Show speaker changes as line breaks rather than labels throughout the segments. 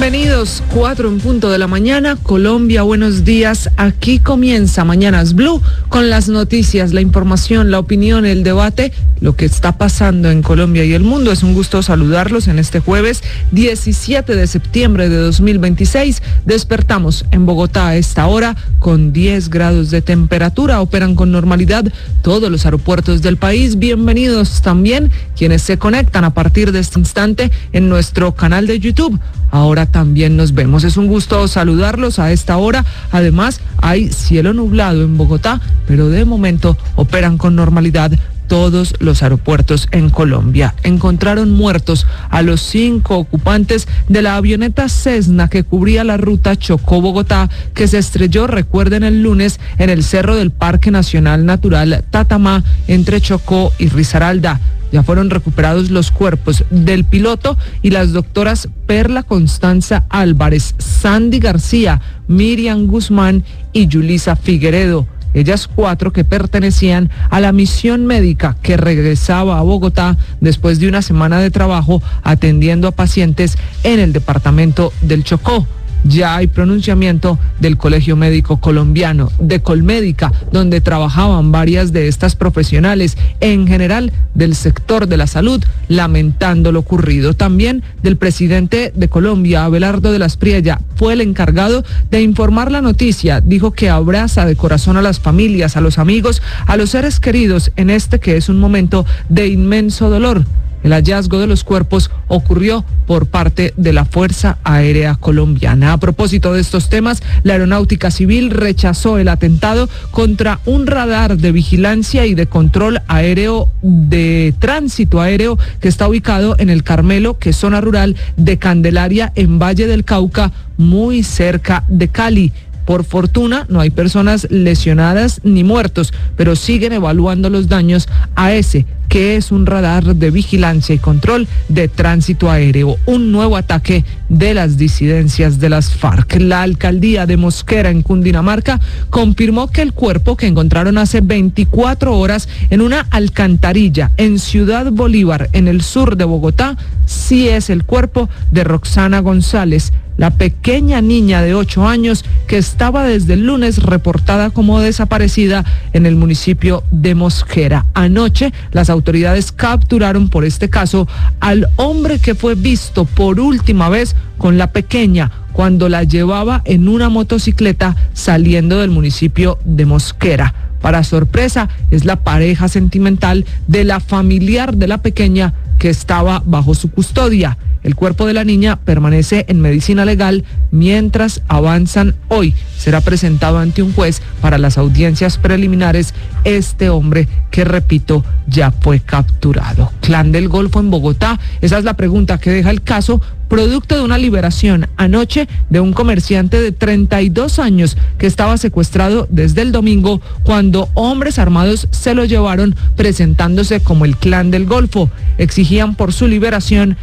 Bienvenidos, 4:00 a.m, Colombia, buenos días. Aquí comienza Mañanas Blue con las noticias, la información, la opinión, el debate, lo que está pasando en Colombia y el mundo. Es un gusto saludarlos en este jueves 17 de septiembre de 2026. Despertamos en Bogotá a esta hora con 10 grados de temperatura. Operan con normalidad todos los aeropuertos del país. Bienvenidos también quienes se conectan a partir de este instante en nuestro canal de YouTube. Ahora también nos vemos. Es un gusto saludarlos a esta hora. Además, hay cielo nublado en Bogotá, pero de momento operan con normalidad todos los aeropuertos en Colombia. Encontraron muertos a los 5 ocupantes de la avioneta Cessna que cubría la ruta Chocó-Bogotá, que se estrelló, recuerden, el lunes en el cerro del Parque Nacional Natural Tatamá, entre Chocó y Risaralda. Ya fueron recuperados los cuerpos del piloto y las doctoras Perla Constanza Álvarez, Sandy García, Miriam Guzmán y Yulisa Figueredo. Ellas 4 que pertenecían a la misión médica que regresaba a Bogotá después de una semana de trabajo atendiendo a pacientes en el departamento del Chocó. Ya hay pronunciamiento del Colegio Médico Colombiano, de Colmédica, donde trabajaban varias de estas profesionales, en general del sector de la salud, lamentando lo ocurrido. También del presidente de Colombia, Abelardo de las Priella, fue el encargado de informar la noticia. Dijo que abraza de corazón a las familias, a los amigos, a los seres queridos en este que es un momento de inmenso dolor. El hallazgo de los cuerpos ocurrió por parte de la Fuerza Aérea Colombiana. A propósito de estos temas, la Aeronáutica Civil rechazó el atentado contra un radar de vigilancia y de control aéreo de tránsito aéreo que está ubicado en el Carmelo, que es zona rural de Candelaria, en Valle del Cauca, muy cerca de Cali. Por fortuna, no hay personas lesionadas ni muertos, pero siguen evaluando los daños a ese, que es un radar de vigilancia y control de tránsito aéreo. Un nuevo ataque de las disidencias de las FARC. La alcaldía de Mosquera, en Cundinamarca, confirmó que el cuerpo que encontraron hace 24 horas en una alcantarilla en Ciudad Bolívar, en el sur de Bogotá, sí es el cuerpo de Roxana González, la pequeña niña de 8 años que estaba desde el lunes reportada como desaparecida en el municipio de Mosquera. Anoche, las autoridades capturaron por este caso al hombre que fue visto por última vez con la pequeña cuando la llevaba en una motocicleta saliendo del municipio de Mosquera. Para sorpresa, es la pareja sentimental de la familiar de la pequeña que estaba bajo su custodia. El cuerpo de la niña permanece en medicina legal mientras avanzan. Hoy será presentado ante un juez para las audiencias preliminares este hombre que, repito, ya fue capturado. Clan del Golfo en Bogotá, esa es la pregunta que deja el caso, producto de una liberación anoche de un comerciante de 32 años que estaba secuestrado desde el domingo cuando hombres armados se lo llevaron presentándose como el Clan del Golfo. Exigían por su liberación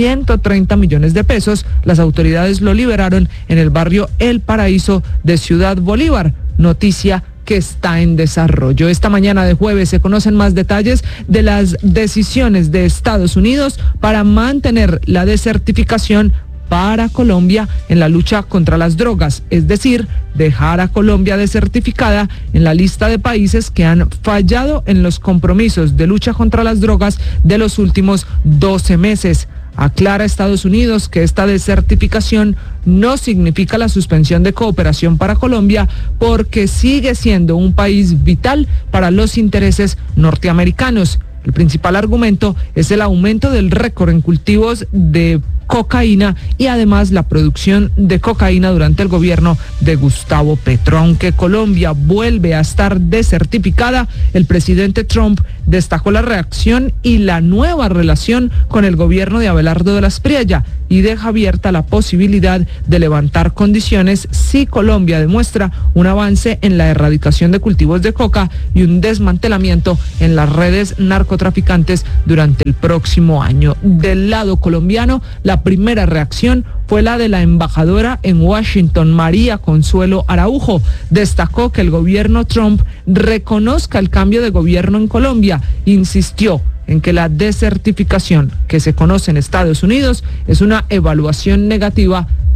130 millones de pesos. Las autoridades lo liberaron en el barrio El Paraíso de Ciudad Bolívar. Noticia que está en desarrollo. Esta mañana de jueves se conocen más detalles de las decisiones de Estados Unidos para mantener la desertificación para Colombia en la lucha contra las drogas, es decir, dejar a Colombia desertificada en la lista de países que han fallado en los compromisos de lucha contra las drogas de los últimos 12 meses. Aclara Estados Unidos que esta desertificación no significa la suspensión de cooperación para Colombia, porque sigue siendo un país vital para los intereses norteamericanos. El principal argumento es el aumento del récord en cultivos de cocaína y además la producción de cocaína durante el gobierno de Gustavo Petro. Aunque Colombia vuelve a estar desertificada, el presidente Trump destacó la reacción y la nueva relación con el gobierno de Abelardo de las Priella y deja abierta la posibilidad de levantar condiciones si Colombia demuestra un avance en la erradicación de cultivos de coca y un desmantelamiento en las redes narcotraficantes durante el próximo año. Del lado colombiano, la primera reacción fue la de la embajadora en Washington, María Consuelo Araujo. Destacó que el gobierno Trump reconozca el cambio de gobierno en Colombia. Insistió en que la desertificación que se conoce en Estados Unidos es una evaluación negativa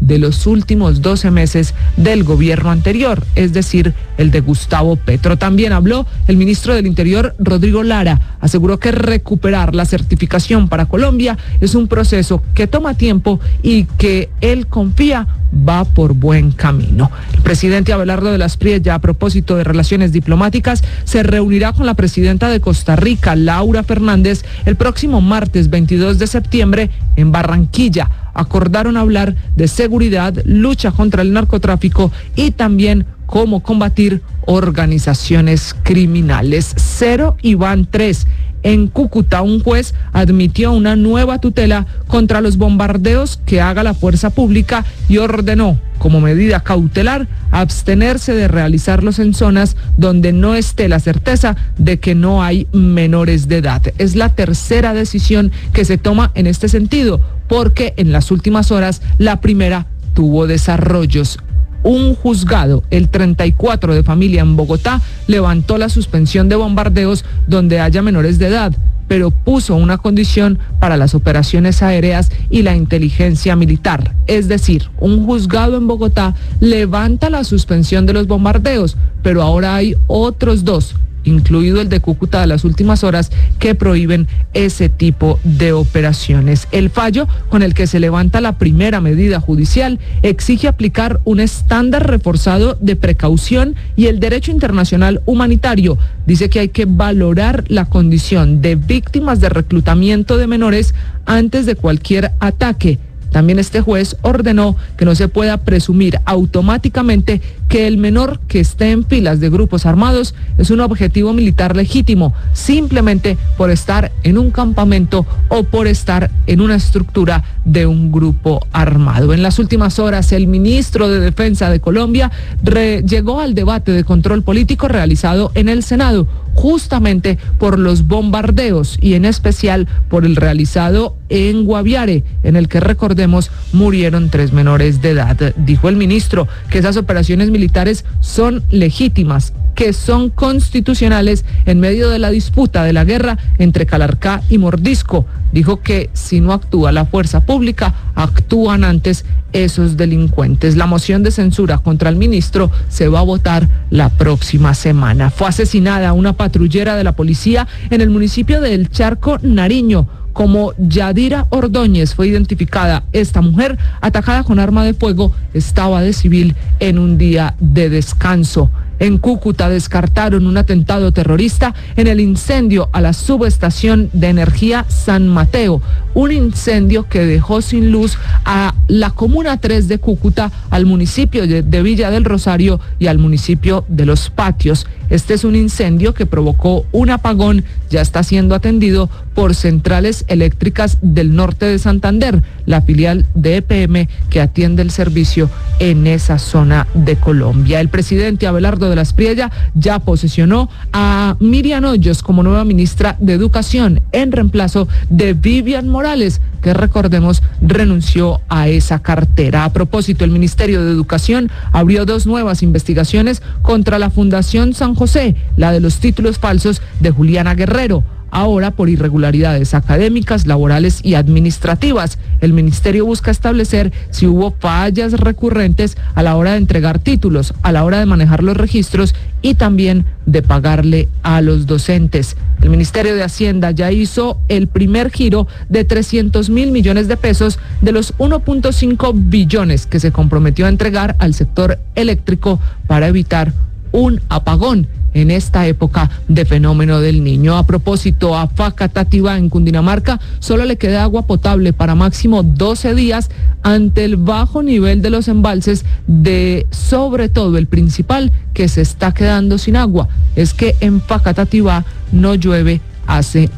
de los últimos 12 meses del gobierno anterior, es decir, el de Gustavo Petro. También habló el ministro del Interior, Rodrigo Lara. Aseguró que recuperar la certificación para Colombia es un proceso que toma tiempo y que él confía va por buen camino. El presidente Abelardo de las Priella, a propósito de relaciones diplomáticas, se reunirá con la presidenta de Costa Rica, Laura Fernández, el próximo martes 22 de septiembre en Barranquilla. Acordaron hablar de seguridad, lucha contra el narcotráfico y también cómo combatir organizaciones criminales. 0 y van 3. En Cúcuta, un juez admitió una nueva tutela contra los bombardeos que haga la fuerza pública y ordenó, como medida cautelar, abstenerse de realizarlos en zonas donde no esté la certeza de que no hay menores de edad. Es la tercera decisión que se toma en este sentido, porque en las últimas horas la primera tuvo desarrollos. Un juzgado, el 34 de familia en Bogotá, levantó la suspensión de bombardeos donde haya menores de edad, pero puso una condición para las operaciones aéreas y la inteligencia militar. Es decir, un juzgado en Bogotá levanta la suspensión de los bombardeos, pero ahora hay otros dos, incluido el de Cúcuta de las últimas horas, que prohíben ese tipo de operaciones. El fallo con el que se levanta la primera medida judicial exige aplicar un estándar reforzado de precaución y el derecho internacional humanitario. Dice que hay que valorar la condición de víctimas de reclutamiento de menores antes de cualquier ataque. También este juez ordenó que no se pueda presumir automáticamente que el menor que esté en filas de grupos armados es un objetivo militar legítimo, simplemente por estar en un campamento o por estar en una estructura de un grupo armado. En las últimas horas, el ministro de Defensa de Colombia llegó al debate de control político realizado en el Senado, justamente por los bombardeos y en especial por el realizado en Guaviare, en el que, recordemos, murieron 3 menores de edad. Dijo el ministro que esas operaciones militares son legítimas, que son constitucionales en medio de la disputa de la guerra entre Calarcá y Mordisco. Dijo que si no actúa la fuerza pública, actúan antes esos delincuentes. La moción de censura contra el ministro se va a votar la próxima semana. Fue asesinada una patrullera de la policía en el municipio de El Charco, Nariño. Como Yadira Ordóñez fue identificada esta mujer, atacada con arma de fuego, estaba de civil en un día de descanso. En Cúcuta descartaron un atentado terrorista en el incendio a la subestación de energía San Mateo, un incendio que dejó sin luz a la Comuna 3 de Cúcuta, al municipio de Villa del Rosario y al municipio de Los Patios. Este es un incendio que provocó un apagón, ya está siendo atendido por Centrales Eléctricas del Norte de Santander, la filial de EPM que atiende el servicio en esa zona de Colombia. El presidente Abelardo de las Priella ya posesionó a Miriam Hoyos como nueva ministra de Educación en reemplazo de Vivian Morales, que, recordemos, renunció a esa cartera. A propósito, el Ministerio de Educación abrió 2 nuevas investigaciones contra la Fundación San José, la de los títulos falsos de Juliana Guerrero, ahora por irregularidades académicas, laborales y administrativas. El ministerio busca establecer si hubo fallas recurrentes a la hora de entregar títulos, a la hora de manejar los registros y también de pagarle a los docentes. El Ministerio de Hacienda ya hizo el primer giro de 300.000 millones de pesos de los 1.5 billones que se comprometió a entregar al sector eléctrico para evitar un apagón en esta época de fenómeno del Niño. A propósito, a Facatativá, en Cundinamarca, solo le queda agua potable para máximo 12 días ante el bajo nivel de los embalses, de sobre todo el principal, que se está quedando sin agua. Es que en Facatativá no llueve hace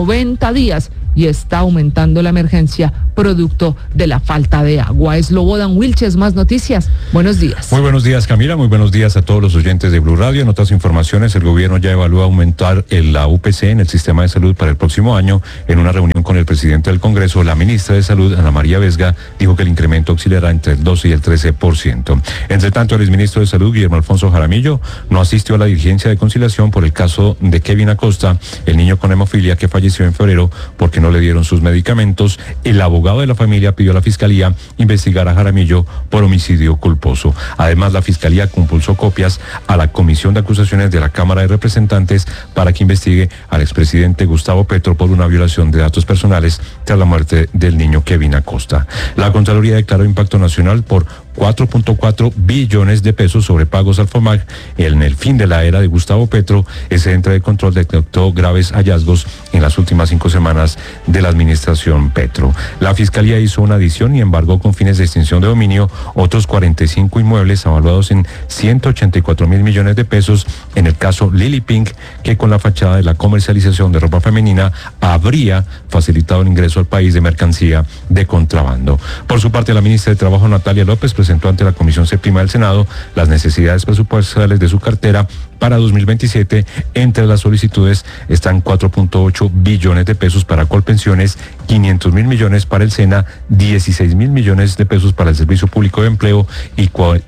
90 días y está aumentando la emergencia producto de la falta de agua. Slobodan Wilches, más noticias. Buenos días.
Muy buenos días, Camila. Muy buenos días a todos los oyentes de Blue Radio. En otras informaciones, el gobierno ya evalúa aumentar la UPC en el sistema de salud para el próximo año. En una reunión con el presidente del Congreso, la ministra de Salud, Ana María Vesga, dijo que el incremento oscilará entre el 12 y el 13%. Entre tanto, el exministro de Salud, Guillermo Alfonso Jaramillo, no asistió a la diligencia de conciliación por el caso de Kevin Acosta, el niño con hemofilia que falleció en febrero porque no le dieron sus medicamentos. El abogado de la familia pidió a la Fiscalía investigar a Jaramillo por homicidio culposo. Además, la Fiscalía compulsó copias a la Comisión de Acusaciones de la Cámara de Representantes para que investigue al expresidente Gustavo Petro por una violación de datos personales tras la muerte del niño Kevin Acosta. La Contraloría declaró impacto nacional por 4.4 billones de pesos sobre pagos al FOMAC. En el fin de la era de Gustavo Petro, ese ente de control detectó graves hallazgos en las últimas 5 semanas de la administración Petro. La Fiscalía hizo una adición y embargó con fines de extinción de dominio otros 45 inmuebles evaluados en 184 mil millones de pesos en el caso Lily Pink, que con la fachada de la comercialización de ropa femenina habría facilitado el ingreso al país de mercancía de contrabando. Por su parte, la ministra de Trabajo, Natalia López, presentó ante la Comisión Séptima del Senado las necesidades presupuestales de su cartera para 2027. Entre las solicitudes están 4.8 billones de pesos para Colpensiones, 500 mil millones para el SENA, 16 mil millones de pesos para el Servicio Público de Empleo y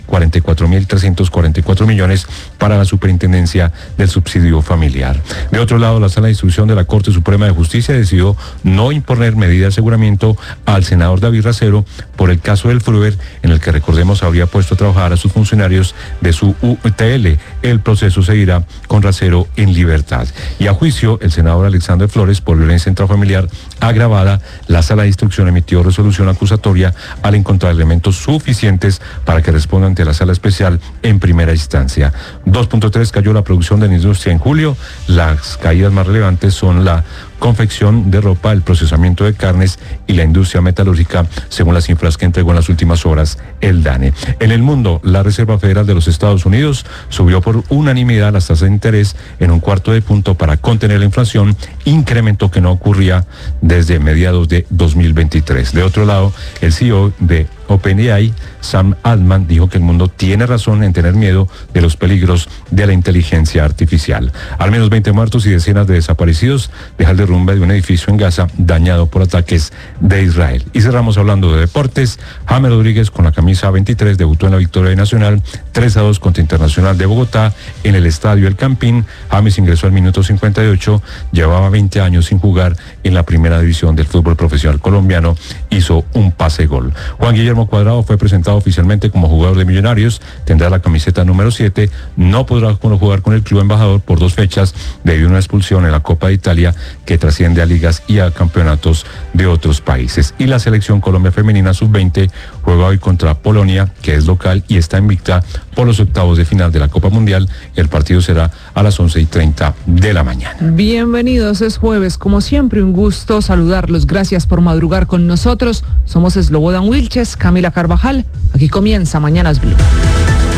44.344 millones para la Superintendencia del Subsidio Familiar. De otro lado, la Sala de Instrucción de la Corte Suprema de Justicia decidió no imponer medida de aseguramiento al senador David Racero por el caso del Fruver, en el que, recordemos, habría puesto a trabajar a sus funcionarios de su UTL. El proceso seguirá con Racero en libertad. Y a juicio, el senador Alexander Flores por violencia intrafamiliar agravada, la Sala de Instrucción emitió resolución acusatoria al encontrar elementos suficientes para que responda ante la Sala Especial en primera instancia. 2.3 cayó la producción de la industria en julio. Las caídas más relevantes son la confección de ropa, el procesamiento de carnes y la industria metalúrgica, según las cifras que entregó en las últimas horas el DANE. En el mundo, la Reserva Federal de los Estados Unidos subió por unanimidad las tasas de interés en 1/4 de punto para contener la inflación, incremento que no ocurría desde mediados de 2023. De otro lado, el CEO de OpenAI, Sam Altman, dijo que el mundo tiene razón en tener miedo de los peligros de la inteligencia artificial. Al menos 20 muertos y decenas de desaparecidos deja el derrumbe de un edificio en Gaza dañado por ataques de Israel. Y cerramos hablando de deportes. James Rodríguez, con la camisa 23, debutó en la victoria nacional 3-2 contra Internacional de Bogotá en el Estadio El Campín. James ingresó al minuto 58, llevaba 20 años sin jugar en la primera división del fútbol profesional colombiano, hizo un pase-gol. Juan Guillermo Cuadrado fue presentado oficialmente como jugador de Millonarios, tendrá la camiseta número 7, no podrá jugar con el club embajador por 2 fechas debido a una expulsión en la Copa de Italia que trasciende a ligas y a campeonatos de otros países. Y la selección Colombia femenina sub-20 juega hoy contra Polonia, que es local y está invicta por los octavos de final de la Copa Mundial. El partido será a las 11:30 de la mañana.
Bienvenidos, es jueves, como siempre un gusto saludarlos. Gracias por madrugar con nosotros. Somos Slobodan Wilches, Camila Carvajal. Aquí comienza Mañanas Blue.